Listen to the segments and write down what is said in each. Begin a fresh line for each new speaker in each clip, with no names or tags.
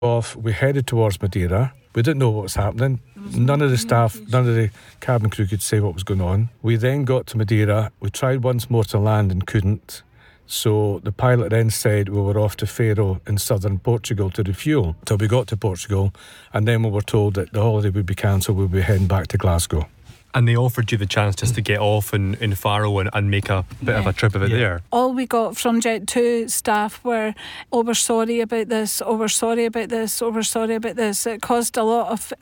off, we headed towards Madeira. We didn't know what was happening. None of the staff, none of the cabin crew could say what was going on. We then got to Madeira. We tried once more to land and couldn't. So the pilot then said we were off to Faro in southern Portugal to refuel till we got to Portugal, and then we were told that the holiday would be cancelled. We'd be heading back to Glasgow.
And they offered you the chance just to get off in Faro and make a bit of a trip of it there.
All we got from Jet2 staff were, oh, we're sorry about this, oh, we're sorry about this, oh, we're sorry about this. It caused a lot of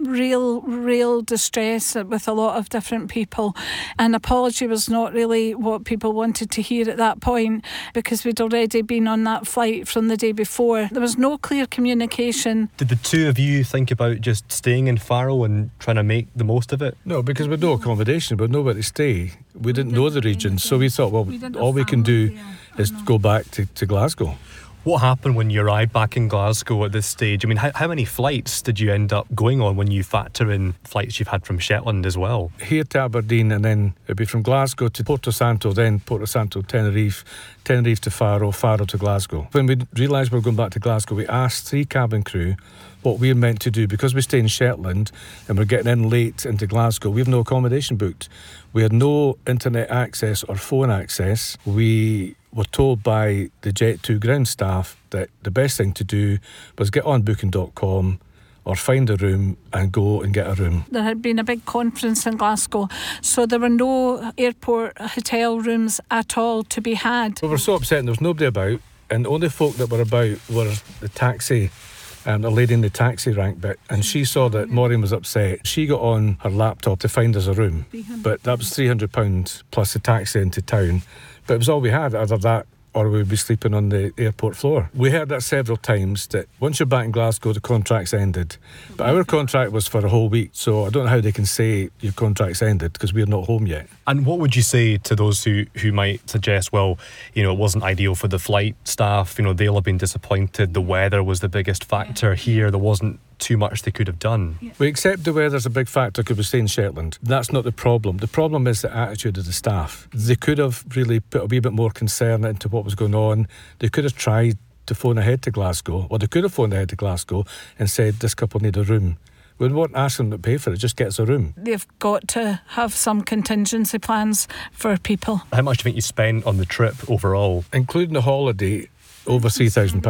real distress with a lot of different people. An apology was not really what people wanted to hear at that point, because we'd already been on that flight from the day before. There was no clear communication.
Did the two of you think about just staying in Faro and trying to make the most of it?
No, because we no accommodation, but nowhere to stay. We didn't know the region, so we thought, well, all we can do is go back to Glasgow.
What happened when you arrived back in Glasgow at this stage? I mean, how many flights did you end up going on when you factor in flights you've had from Shetland as well?
Here to Aberdeen, and then it'd be from Glasgow to Porto Santo, then Porto Santo, Tenerife to Faro, Faro to Glasgow. When we realised we were going back to Glasgow, we asked 3 cabin crew what we're meant to do, because we stay in Shetland and we're getting in late into Glasgow. We have no accommodation booked. We had no internet access or phone access. We were told by the Jet2 ground staff that the best thing to do was get on booking.com or find a room and go and get a room.
There had been a big conference in Glasgow, so there were no airport hotel rooms at all to be had.
We were so upset, and there was nobody about, and the only folk that were about were the taxi, the lady in the taxi rank bit, and she saw that Maureen was upset. She got on her laptop to find us a room, but that was £300 plus the taxi into town. But it was all we had. Either that or we'd be sleeping on the airport floor. We heard that several times, that once you're back in Glasgow, the contract's ended. But our contract was for a whole week, so I don't know how they can say your contract's ended, because we're not home yet.
And what would you say to those who might suggest, well, it wasn't ideal for the flight staff, they'll have been disappointed, the weather was the biggest factor here, there wasn't too much they could have done?
We accept the weather's a big factor because we stay in Shetland. That's not the problem. The problem is the attitude of the staff. They could have really put a wee bit more concern into what was going on. They could have tried to phone ahead to Glasgow, or they could have phoned ahead to Glasgow and said, this couple need a room. We won't ask them to pay for it, just get us a room.
They've got to have some contingency plans for people.
How much do you think you spent on the trip overall?
Including the holiday, over £3,000.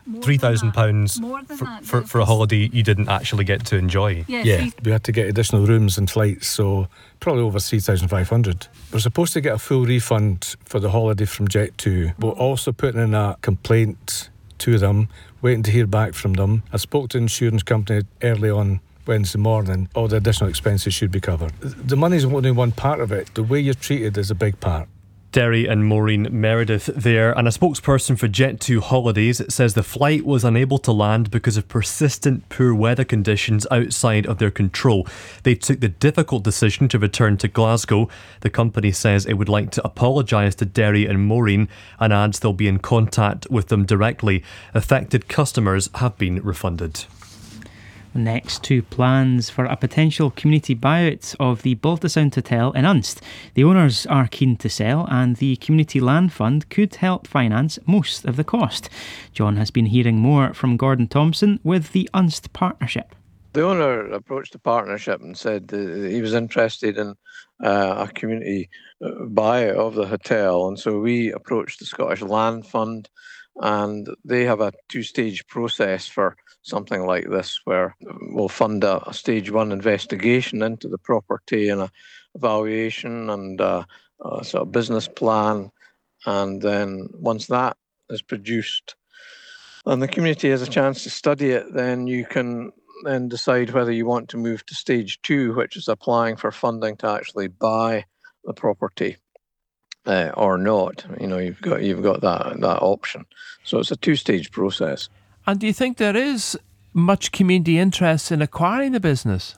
£3,000 for a holiday you didn't actually get to enjoy?
Yeah, we had to get additional rooms and flights, so probably over £3,500. We're supposed to get a full refund for the holiday from Jet2. We're also putting in a complaint to them, waiting to hear back from them. I spoke to the insurance company early on Wednesday morning. All the additional expenses should be covered. The money's only one part of it. The way you're treated is a big part.
Derry and Maureen Meredith there, and a spokesperson for Jet2 Holidays says the flight was unable to land because of persistent poor weather conditions outside of their control. They took the difficult decision to return to Glasgow. The company says it would like to apologise to Derry and Maureen and adds they'll be in contact with them directly. Affected customers have been refunded.
Next to plans for a potential community buyout of the Baltasound Hotel in Unst. The owners are keen to sell, and the Community Land Fund could help finance most of the cost. John has been hearing more from Gordon Thompson with the Unst Partnership.
The owner approached the partnership and said that he was interested in a community buyout of the hotel, and so we approached the Scottish Land Fund, and they have a 2-stage process for something like this, where we'll fund a stage 1 investigation into the property and a evaluation and a sort of business plan, and then once that is produced and the community has a chance to study it, then you can then decide whether you want to move to stage 2, which is applying for funding to actually buy the property or not. You've got that option. So it's a 2-stage process.
And do you think there is much community interest in acquiring the business?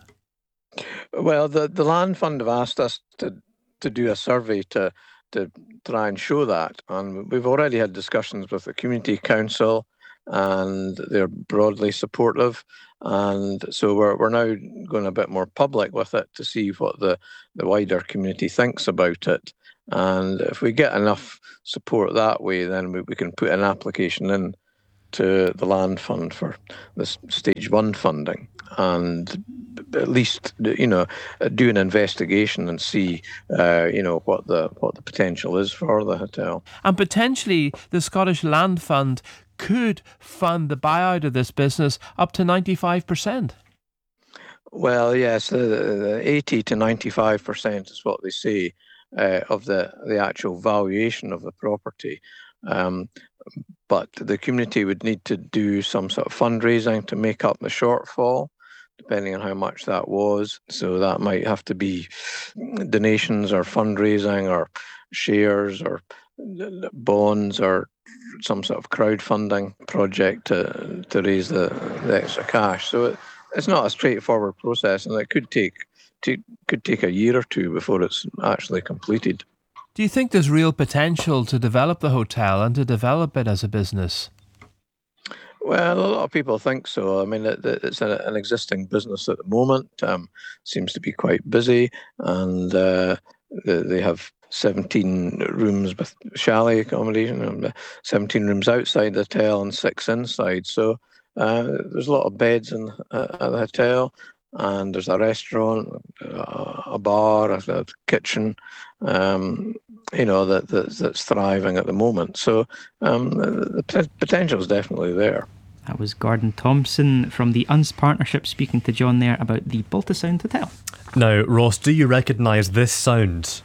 Well, the Land Fund have asked us to do a survey to try and show that. And we've already had discussions with the Community Council, and they're broadly supportive. And so we're now going a bit more public with it to see what the wider community thinks about it. And if we get enough support that way, then we can put an application in to the land fund for this stage 1 funding, and at least do an investigation and see what the potential is for the hotel.
And potentially the Scottish Land Fund could fund the buyout of this business up to 95%.
Well, yes, the 80 to 95% is what they say of the actual valuation of the property. But the community would need to do some sort of fundraising to make up the shortfall, depending on how much that was. So that might have to be donations or fundraising or shares or bonds or some sort of crowdfunding project to raise the extra cash. So it's not a straightforward process, and it could take a year or two before it's actually completed.
Do you think there's real potential to develop the hotel and to develop it as a business?
Well, a lot of people think so. I mean, it's an existing business at the moment. Seems to be quite busy, and they have 17 rooms with chalet accommodation, 17 rooms outside the hotel and 6 inside. So there's a lot of beds at the hotel, and there's a restaurant, a bar, a kitchen, that's thriving at the moment. So the potential is definitely there.
That was Gordon Thompson from the Unst Partnership speaking to John there about the Baltasound Hotel.
Now, Ross, do you recognise this sound?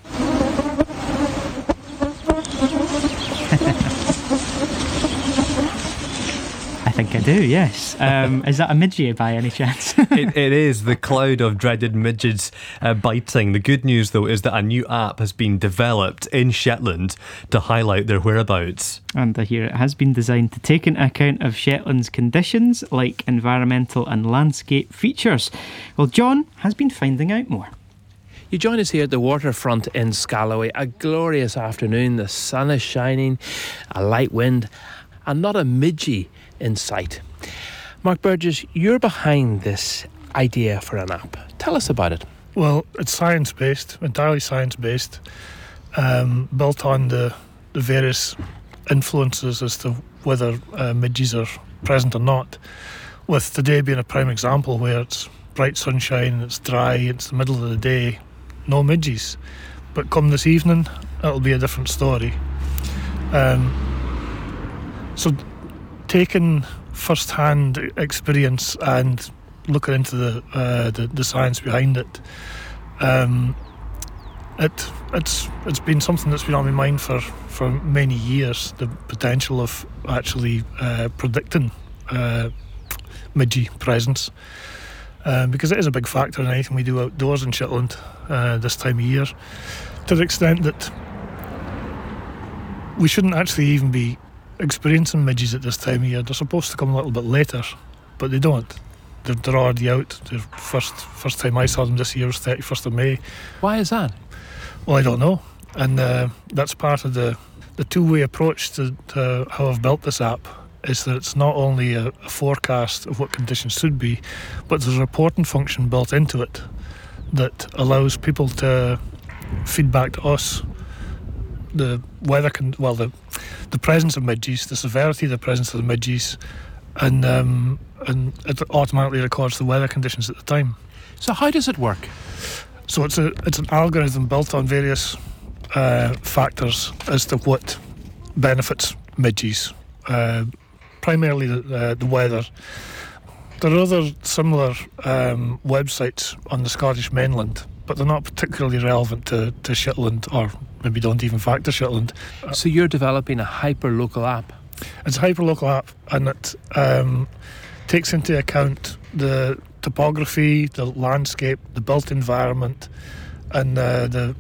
I think I do, yes. Is that a midgie by any chance?
It is the cloud of dreaded midges biting. The good news, though, is that a new app has been developed in Shetland to highlight their whereabouts.
And I hear it has been designed to take into account of Shetland's conditions, like environmental and landscape features. Well, John has been finding out more.
You join us here at the waterfront in Scalloway. A glorious afternoon, the sun is shining, a light wind, and not a midgie in sight. Mark Burgess, you're behind this idea for an app. Tell us about it.
Well, it's science-based, entirely science-based, built on the various influences as to whether midges are present or not, with today being a prime example where it's bright sunshine, it's dry, it's the middle of the day, no midges. But come this evening, it'll be a different story. So taking first-hand experience and looking into the science behind it, it's been something that's been on my mind for many years. The potential of actually predicting midgie presence, because it is a big factor in anything we do outdoors in Shetland this time of year. To the extent that we shouldn't actually even be experiencing midges at this time of year. They're supposed to come a little bit later, but they don't. They're already out. The first time I saw them this year was 31st of May.
Why is that?
Well, I don't know. And that's part of the two-way approach to how I've built this app, is that it's not only a forecast of what conditions should be, but there's a reporting function built into it that allows people to feed back to us the weather, the presence of midges, the severity of the presence of the midges, and it automatically records the weather conditions at the time.
So how does it work?
So it's an algorithm built on various factors as to what benefits midges, primarily the weather. There are other similar websites on the Scottish mainland, but they're not particularly relevant to Shetland, or maybe don't even factor Shetland.
So you're developing a hyper-local app?
It's a hyper-local app, and it takes into account the topography, the landscape, the built environment, and the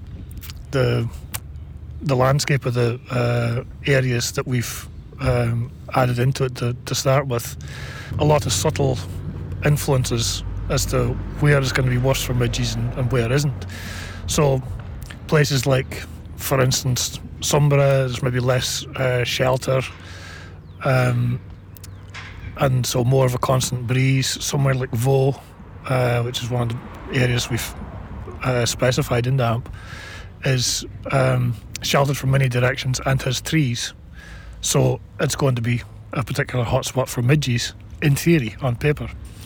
landscape of the areas that we've added into it to start with. A lot of subtle influences as to where it's going to be worse for midges and where isn't. So places like, for instance, Sombra, there's maybe less shelter, and so more of a constant breeze. Somewhere like Vaux, which is one of the areas we've specified in the app, is sheltered from many directions and has trees. So it's going to be a particular hotspot for midges, in theory, on paper.